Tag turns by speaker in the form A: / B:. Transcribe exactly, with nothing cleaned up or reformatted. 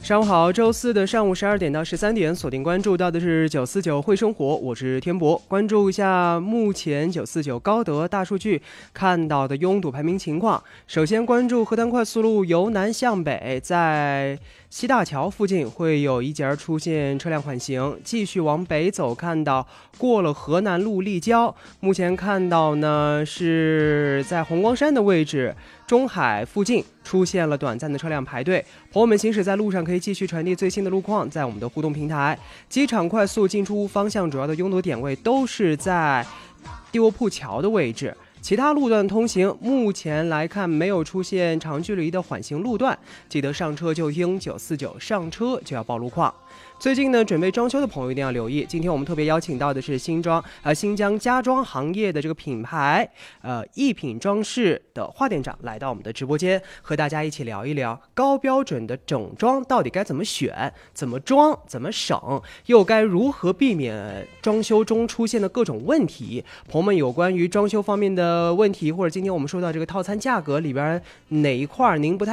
A: 上午好，周四的上午十二点到十三点，锁定关注到的是九四九会生活，我是天博。关注一下目前九四九高德大数据看到的拥堵排名情况。首先关注河南快速路由南向北，在西大桥附近会有一节出现车辆缓行，继续往北走，看到过了河南路立交，目前看到呢是在红光山的位置，中海附近出现了短暂的车辆排队。朋友们行驶在路上可以继续传递最新的路况，在我们的互动平台。机场快速进出方向主要的拥堵点位都是在地窝铺桥的位置，其他路段通行目前来看没有出现长距离的缓行路段，记得上车就听九四九，上车就要报路况。最近呢，准备装修的朋友一定要留意。今天我们特别邀请到的是新装呃新疆家装行业的这个品牌呃一品装饰的华店长来到我们的直播间，和大家一起聊一聊高标准的整装到底该怎么选、怎么装、怎么省，又该如何避免装修中出现的各种问题。朋友们有关于装修方面的问题，或者今天我们说到这个套餐价格里边哪一块您不太